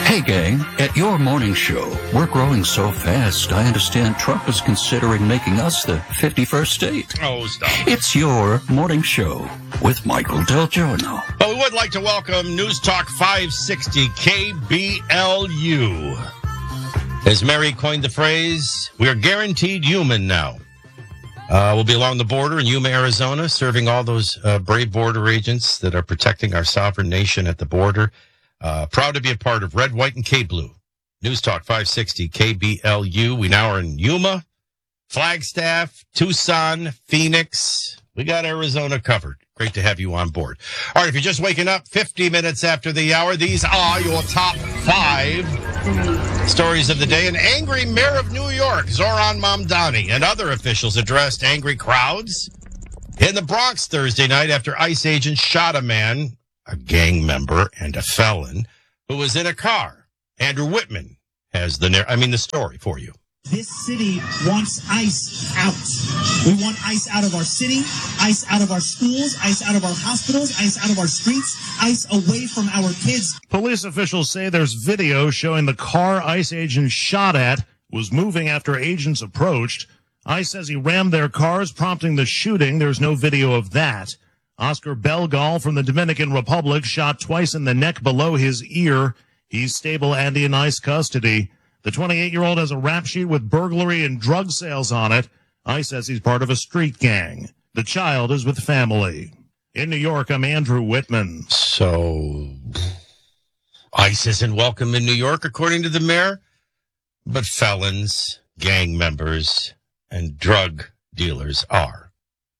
Hey, gang, at your morning show, we're growing so fast, I understand Trump is considering making us the 51st state. Oh, stop. It's your morning show with Michael Del Giorno. But we would like to welcome News Talk 560 KBLU. As Mary coined the phrase, we are guaranteed human now. We'll be along the border in Yuma, Arizona, serving all those brave border agents that are protecting our sovereign nation at the border. Proud to be a part of Red, White, and K-Blue. News Talk 560 KBLU. We now are in Yuma, Flagstaff, Tucson, Phoenix. We got Arizona covered. Great to have you on board. All right, if you're just waking up 50 minutes after the hour, these are your top 5 stories of the day. An angry mayor of New York, Zohran Mamdani, and other officials addressed angry crowds in the Bronx Thursday night after ICE agents shot a man, a gang member and a felon, who was in a car. Andrew Whitman has the story for you. This city wants ICE out. We want ICE out of our city, ICE out of our schools, ICE out of our hospitals, ICE out of our streets, ICE away from our kids. Police officials say there's video showing the car ICE agents shot at was moving after agents approached. ICE says he rammed their cars, prompting the shooting. There's no video of that. Oscar Belgal from the Dominican Republic shot twice in the neck below his ear. He's stable and in ICE custody. The 28-year-old has a rap sheet with burglary and drug sales on it. ICE says he's part of a street gang. The child is with family. In New York, I'm Andrew Whitman. So, ICE isn't welcome in New York, according to the mayor, but felons, gang members, and drug dealers are.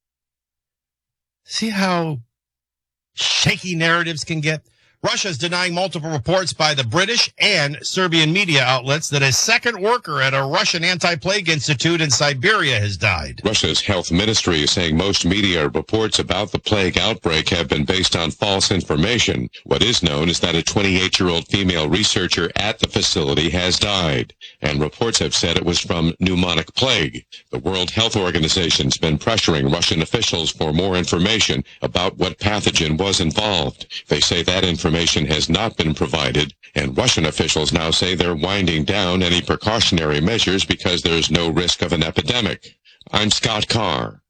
See how shaky narratives can get? Russia is denying multiple reports by the British and Serbian media outlets that a second worker at a Russian anti-plague institute in Siberia has died. Russia's health ministry is saying most media reports about the plague outbreak have been based on false information. What is known is that a 28-year-old female researcher at the facility has died, and reports have said it was from pneumonic plague. The World Health Organization's been pressuring Russian officials for more information about what pathogen was involved. They say that information has not been provided, and Russian officials now say they're winding down any precautionary measures because there's no risk of an epidemic. I'm Scott Carr.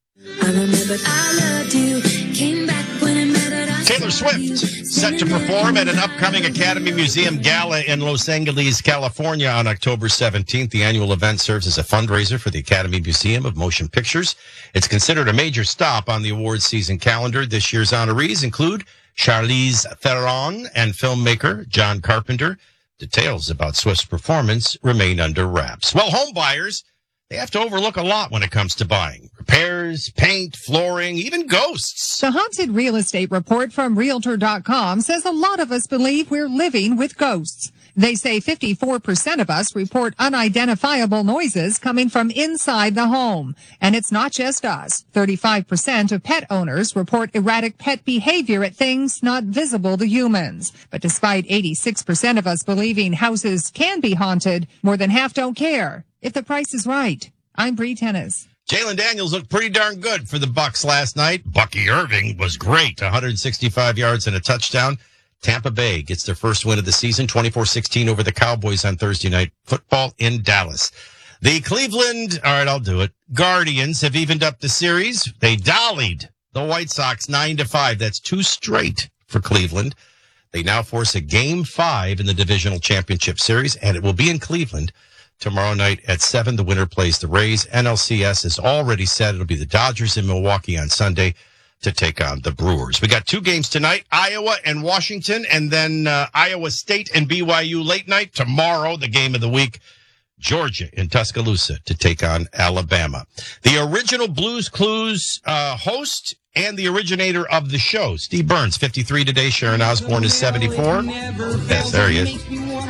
Taylor Swift set to perform at an upcoming Academy Museum Gala in Los Angeles, California on October 17th. The annual event serves as a fundraiser for the Academy Museum of Motion Pictures. It's considered a major stop on the awards season calendar. This year's honorees include Charlize Theron and filmmaker John Carpenter. Details about Swift's performance remain under wraps. Well, home buyers, they have to overlook a lot when it comes to buying. Repairs, paint, flooring, even ghosts. The Haunted Real Estate Report from Realtor.com says a lot of us believe we're living with ghosts. They say 54% of us report unidentifiable noises coming from inside the home. And it's not just us. 35% of pet owners report erratic pet behavior at things not visible to humans. But despite 86% of us believing houses can be haunted, more than half don't care if the price is right. I'm Bree Tennis. Jalen Daniels looked pretty darn good for the Bucs last night. Bucky Irving was great, 165 yards and a touchdown. Tampa Bay gets their first win of the season, 24-16 over the Cowboys on Thursday Night Football in Dallas. The Cleveland, Guardians have evened up the series. They dollied the White Sox 9-5. That's 2 straight for Cleveland. They now force a Game 5 in the Divisional Championship Series, and it will be in Cleveland tomorrow night at 7. The winner plays the Rays. NLCS is already set. It'll be the Dodgers in Milwaukee on Sunday to take on the Brewers. We got 2 games tonight, Iowa and Washington, and then Iowa State and BYU late night. Tomorrow, the game of the week, Georgia in Tuscaloosa to take on Alabama. The original Blues Clues host and the originator of the show, Steve Burns, 53 today. Sharon Osbourne is 74. Yes, there he is.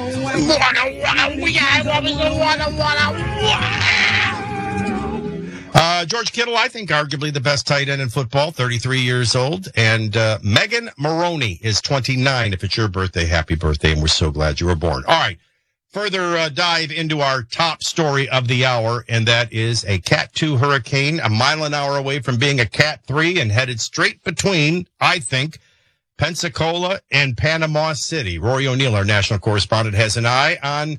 George Kittle, I think arguably the best tight end in football, 33 years old. And Megan Maroney is 29. If it's your birthday, happy birthday, and we're so glad you were born. All right, further dive into our top story of the hour, and that is a Cat 2 hurricane, a mile an hour away from being a Cat 3 and headed straight between, I think, Pensacola, and Panama City. Rory O'Neill, our national correspondent, has an eye on.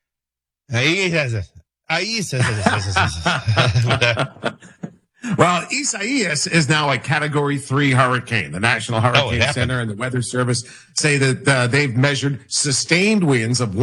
Well, Isaias is now a Category 3 hurricane. The National Hurricane Center and the Weather Service say that they've measured sustained winds of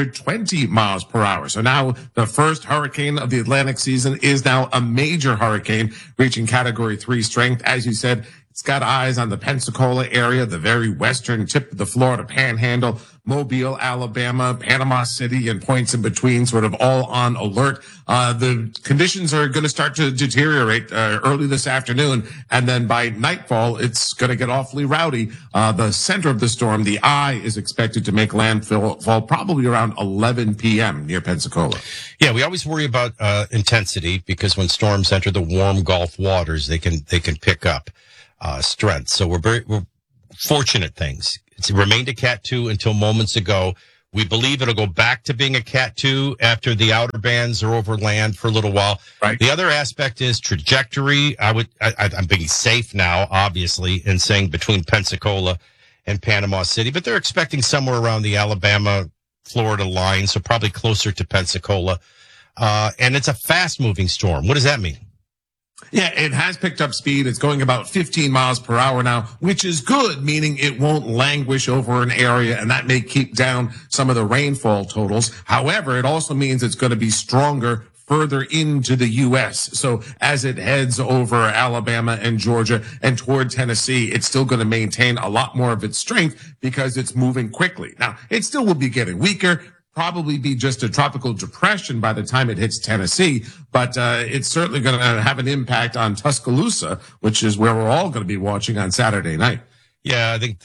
120 miles per hour. So now the first hurricane of the Atlantic season is now a major hurricane, reaching Category 3 strength. As you said, it's got eyes on the Pensacola area, the very western tip of the Florida Panhandle, Mobile, Alabama, Panama City, and points in between, sort of all on alert. The conditions are going to start to deteriorate early this afternoon, and then by nightfall, it's going to get awfully rowdy. The center of the storm, the eye, is expected to make landfall probably around 11 p.m. near Pensacola. Yeah, we always worry about intensity because when storms enter the warm Gulf waters, they can pick up strength. So we're fortunate things. It's remained a Cat 2 until moments ago. We believe it'll go back to being a Cat 2 after the outer bands are over land for a little while. Right. The other aspect is trajectory. I'm being safe now, obviously, in saying between Pensacola and Panama City, but they're expecting somewhere around the Alabama-Florida line, so probably closer to Pensacola. And it's a fast-moving storm. What does that mean? Yeah, it has picked up speed. It's going about 15 miles per hour now, which is good, meaning it won't languish over an area, and that may keep down some of the rainfall totals. However, it also means it's going to be stronger further into the U.S. So as it heads over Alabama and Georgia and toward Tennessee, it's still going to maintain a lot more of its strength because it's moving quickly. Now, it still will be getting weaker. Probably be just a tropical depression by the time it hits Tennessee, but it's certainly going to have an impact on Tuscaloosa, which is where we're all going to be watching on Saturday night. Yeah, I think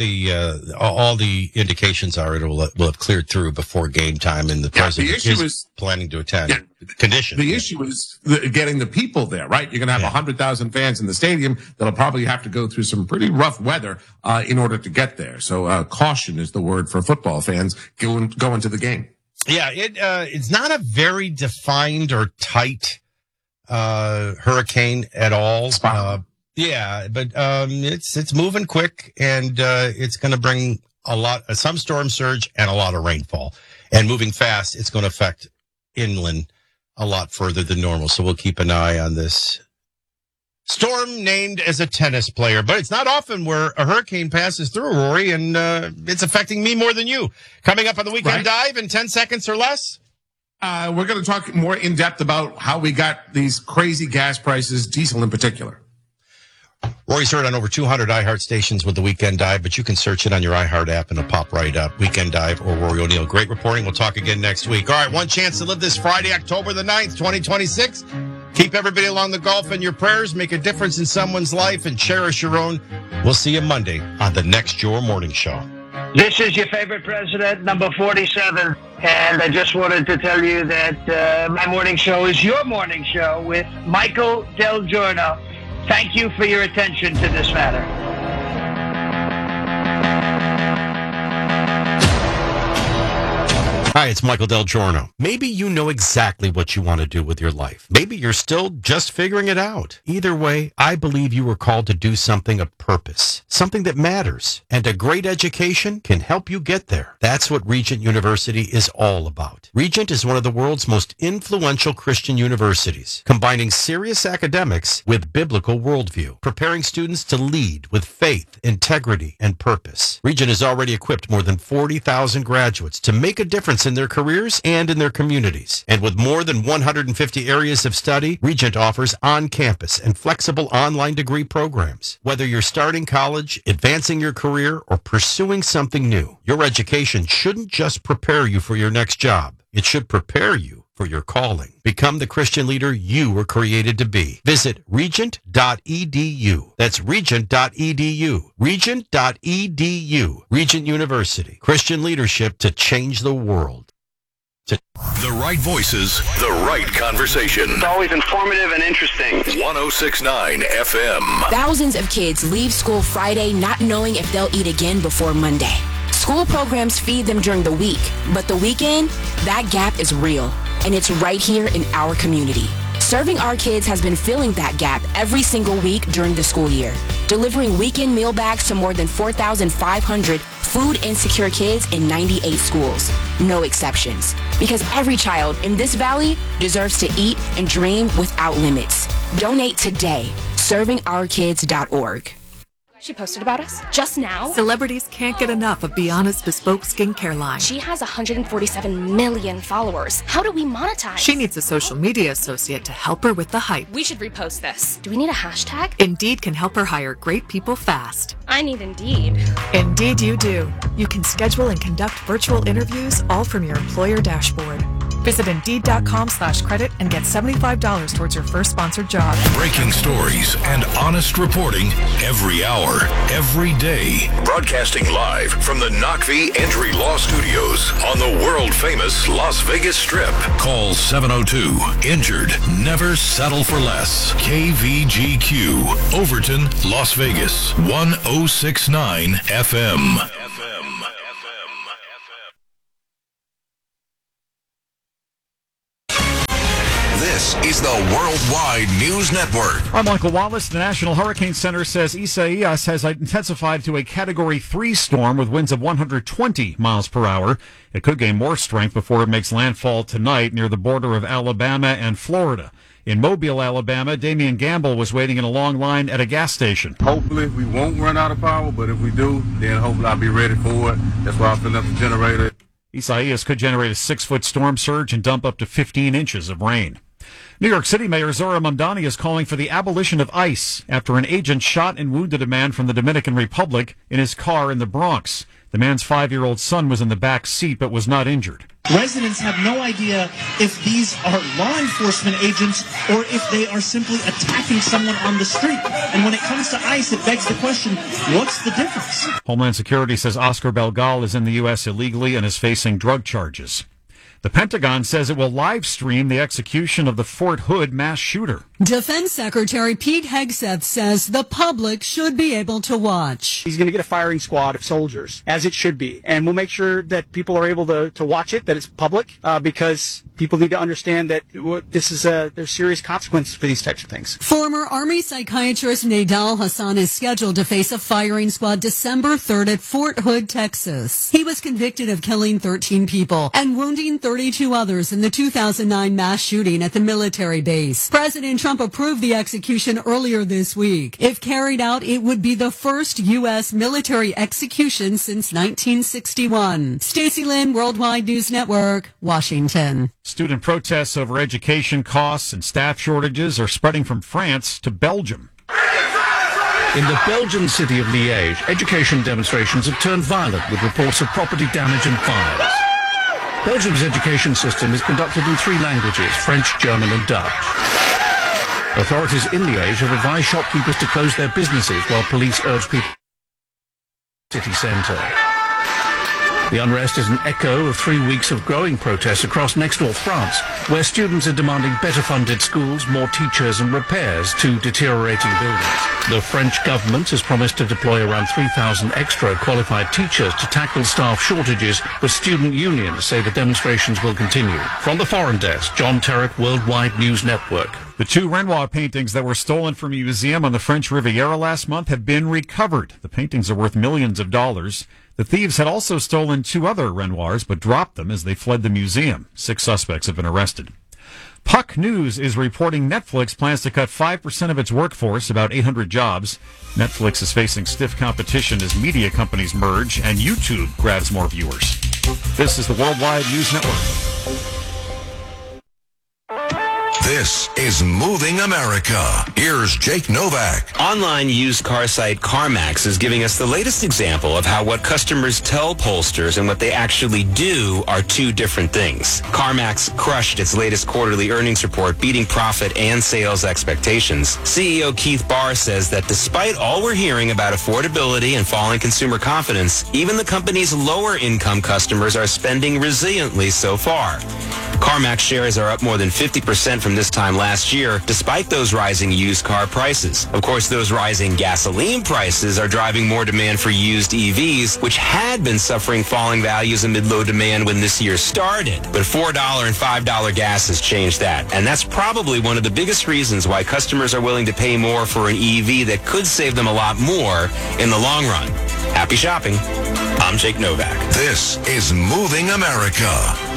all the indications are it will have cleared through before game time, and the president is planning to attend. Yeah, condition. The issue is getting the people there, right? You're going to have 100,000 fans in the stadium that'll probably have to go through some pretty rough weather in order to get there. So caution is the word for football fans going to the game. Yeah, it's not a very defined or tight hurricane at all. Yeah, but it's moving quick, and it's going to bring some storm surge and a lot of rainfall. And moving fast, it's going to affect inland a lot further than normal. So we'll keep an eye on this storm named as a tennis player, but it's not often where a hurricane passes through, Rory, and it's affecting me more than you. Coming up on the Weekend Dive in 10 seconds or less. We're going to talk more in depth about how we got these crazy gas prices, diesel in particular. Rory's heard on over 200 iHeart stations with the Weekend Dive, but you can search it on your iHeart app and it'll pop right up. Weekend Dive or Rory O'Neill. Great reporting. We'll talk again next week. All right, one chance to live this Friday, October the 9th, 2026. Keep everybody along the Gulf in your prayers. Make a difference in someone's life and cherish your own. We'll see you Monday on the next Your Morning Show. This is your favorite president, number 47. And I just wanted to tell you that my morning show is your morning show with Michael Del Giorno. Thank you for your attention to this matter. Hi, it's Michael Del Giorno. Maybe you know exactly what you want to do with your life. Maybe you're still just figuring it out. Either way, I believe you were called to do something of purpose, something that matters, and a great education can help you get there. That's what Regent University is all about. Regent is one of the world's most influential Christian universities, combining serious academics with biblical worldview, preparing students to lead with faith, integrity, and purpose. Regent has already equipped more than 40,000 graduates to make a difference in their careers and in their communities. And with more than 150 areas of study, Regent offers on-campus and flexible online degree programs. Whether you're starting college, advancing your career, or pursuing something new, your education shouldn't just prepare you for your next job. It should prepare you for your calling. Become the Christian leader you were created to be. Visit regent.edu. That's regent.edu. Regent.edu. Regent University. Christian leadership to change the world. The right voices, the right conversation. It's always informative and interesting. 106.9 FM. Thousands of kids leave school Friday not knowing if they'll eat again before Monday. School programs feed them during the week, but the weekend, that gap is real, and it's right here in our community. Serving our kids has been filling that gap every single week during the school year. delivering weekend meal bags to more than 4,500 food insecure kids in 98 schools. No exceptions. Because every child in this valley deserves to eat and dream without limits. Donate today. ServingOurKids.org. She posted about us just now. Celebrities can't get enough of Be Honest Bespoke skincare line. She has 147 million followers. How do we monetize? She needs a social media associate to help her with the hype. We should repost this. Do we need a hashtag? Indeed can help her hire great people fast. I need Indeed. Indeed you do. You can schedule and conduct virtual interviews all from your employer dashboard. Visit Indeed.com/credit and get $75 towards your first sponsored job. Breaking stories and honest reporting every hour, every day. Broadcasting live from the Knockvee Entry Law Studios on the world-famous Las Vegas Strip. Call 702-INJURED. Never settle for less. KVGQ, Overton, Las Vegas, 1069 FM. This is the Worldwide News Network. I'm Michael Wallace. The National Hurricane Center says Isaias has intensified to a Category 3 storm with winds of 120 miles per hour. It could gain more strength before it makes landfall tonight near the border of Alabama and Florida. In Mobile, Alabama, Damian Gamble was waiting in a long line at a gas station. Hopefully we won't run out of power, but if we do, then hopefully I'll be ready for it. That's why I'm filling up the generator. Isaias could generate a 6-foot storm surge and dump up to 15 inches of rain. New York City Mayor Zohran Mamdani is calling for the abolition of ICE after an agent shot and wounded a man from the Dominican Republic in his car in the Bronx. The man's 5-year-old son was in the back seat but was not injured. Residents have no idea if these are law enforcement agents or if they are simply attacking someone on the street. And when it comes to ICE, it begs the question, what's the difference? Homeland Security says Oscar Belgal is in the U.S. illegally and is facing drug charges. The Pentagon says it will live stream the execution of the Fort Hood mass shooter. Defense Secretary Pete Hegseth says the public should be able to watch. He's going to get a firing squad of soldiers, as it should be. And we'll make sure that people are able to watch it, that it's public, because people need to understand that this is there's serious consequences for these types of things. Former Army psychiatrist Nadal Hassan is scheduled to face a firing squad December 3rd at Fort Hood, Texas. He was convicted of killing 13 people and wounding 32 others in the 2009 mass shooting at the military base. President Trump approved the execution earlier this week. If carried out, it would be the first U.S. military execution since 1961. Stacey Lynn, Worldwide News Network, Washington. Student protests over education costs and staff shortages are spreading from France to Belgium. In the Belgian city of Liège, education demonstrations have turned violent with reports of property damage and fires. Belgium's education system is conducted in 3 languages, French, German and Dutch. Authorities in Liège have advised shopkeepers to close their businesses while police urge people to the city centre. The unrest is an echo of 3 weeks of growing protests across next-door France, where students are demanding better funded schools, more teachers and repairs to deteriorating buildings. The French government has promised to deploy around 3,000 extra qualified teachers to tackle staff shortages, but student unions say the demonstrations will continue. From the Foreign Desk, John Terrick, Worldwide News Network. The 2 Renoir paintings that were stolen from a museum on the French Riviera last month have been recovered. The paintings are worth millions of dollars. The thieves had also stolen 2 other Renoirs, but dropped them as they fled the museum. 6 suspects have been arrested. Puck News is reporting Netflix plans to cut 5% of its workforce, about 800 jobs. Netflix is facing stiff competition as media companies merge and YouTube grabs more viewers. This is the Worldwide News Network. This is Moving America. Here's Jake Novak. Online used car site CarMax is giving us the latest example of how what customers tell pollsters and what they actually do are 2 different things. CarMax crushed its latest quarterly earnings report, beating profit and sales expectations. CEO Keith Barr says that despite all we're hearing about affordability and falling consumer confidence, even the company's lower income customers are spending resiliently so far. CarMax shares are up more than 50% from this time last year, despite those rising used car prices. Of course, those rising gasoline prices are driving more demand for used EVs, which had been suffering falling values amid low demand when this year started. But $4 and $5 gas has changed that. And that's probably one of the biggest reasons why customers are willing to pay more for an EV that could save them a lot more in the long run. Happy shopping. I'm Jake Novak. This is Moving America.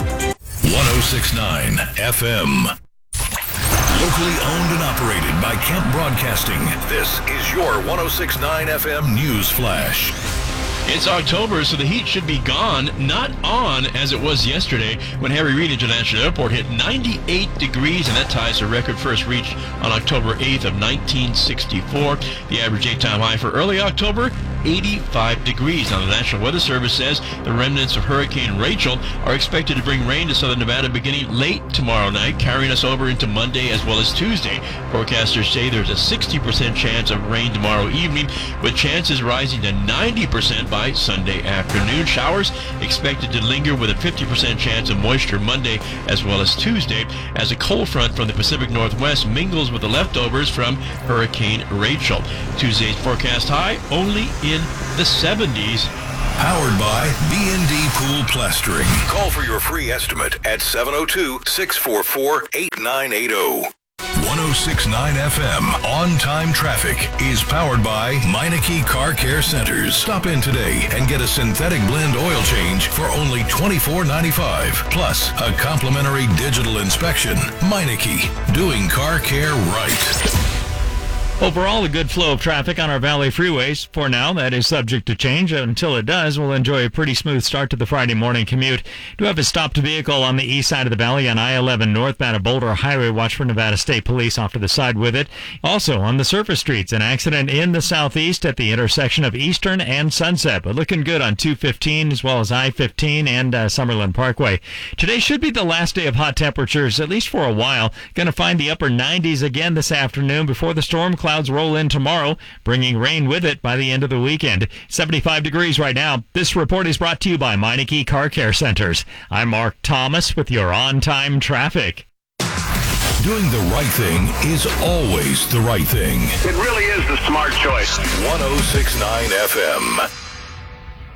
106.9 FM. Locally owned and operated by Kemp Broadcasting. This is your 106.9 FM News Flash. It's October, so the heat should be gone, not on as it was yesterday when Harry Reid International Airport hit 98 degrees, and that ties a record first reached on October 8th of 1964. The average daytime high for early October, 85 degrees. Now, the National Weather Service says the remnants of Hurricane Rachel are expected to bring rain to southern Nevada beginning late tomorrow night, carrying us over into Monday as well as Tuesday. Forecasters say there's a 60% chance of rain tomorrow evening, with chances rising to 90% by Sunday afternoon. Showers expected to linger with a 50% chance of moisture Monday as well as Tuesday, as a cold front from the Pacific Northwest mingles with the leftovers from Hurricane Rachel. Tuesday's forecast high only in the 70s. Powered by B&D Pool Plastering. Call for your free estimate at 702-644-8980. 106.9 FM On-Time Traffic is powered by Meineke Car Care Centers. Stop in today and get a synthetic blend oil change for only $24.95. Plus, a complimentary digital inspection. Meineke, doing car care right. Overall, a good flow of traffic on our Valley freeways. For now, that is subject to change. Until it does, we'll enjoy a pretty smooth start to the Friday morning commute. Do have a stopped vehicle on the east side of the valley on I-11 northbound of Boulder Highway. Watch for Nevada State Police off to the side with it. Also, on the surface streets, an accident in the southeast at the intersection of Eastern and Sunset, but looking good on 215 as well as I-15 and Summerlin Parkway. Today should be the last day of hot temperatures, at least for a while. Going to find the upper 90s again this afternoon before the storm clouds roll in tomorrow, bringing rain with it by the end of the weekend. 75 degrees right now. This report is brought to you by Meineke Car Care Centers. I'm Mark Thomas with your on-time traffic. Doing the right thing is always the right thing. It really is the smart choice. 106.9 FM.